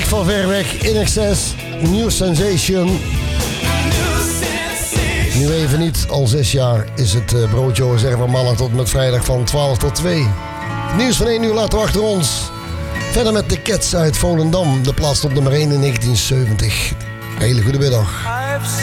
van ver weg. In Excess, New Sensation. Nu even niet, al 6 jaar is het broodje zeggen van mannen tot met vrijdag van 12 tot 2. Nieuws van 1 uur laten we achter ons. Verder met de Cats uit Volendam. De plaats op nummer 1 in 1970. Hele goede middag.